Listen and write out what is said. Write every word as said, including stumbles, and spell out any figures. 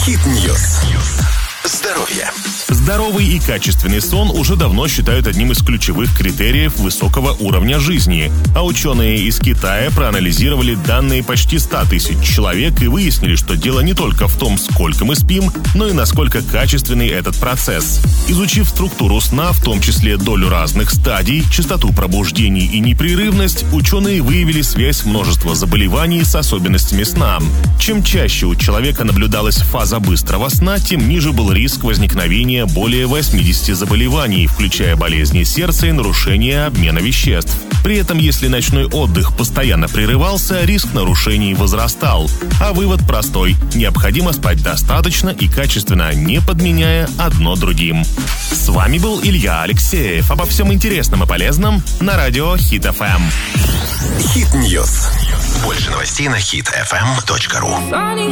Хит-ньюс. Здоровье. Здоровый и качественный сон уже давно считают одним из ключевых критериев высокого уровня жизни. А ученые из Китая проанализировали данные почти ста тысяч человек и выяснили, что дело не только в том, сколько мы спим, но и насколько качественный этот процесс. Изучив структуру сна, в том числе долю разных стадий, частоту пробуждений и непрерывность, ученые выявили связь множества заболеваний с особенностями сна. Чем чаще у человека наблюдалась фаза быстрого сна, тем ниже был риск возникновения более восьмидесяти заболеваний, включая болезни сердца и нарушения обмена веществ. При этом, если ночной отдых постоянно прерывался, риск нарушений возрастал. А вывод простой: необходимо спать достаточно и качественно, не подменяя одно другим. С вами был Илья Алексеев. Обо всем интересном и полезном на радио Хит эф эм. Хит-ньюс. Больше новостей на хит эф эм точка ру.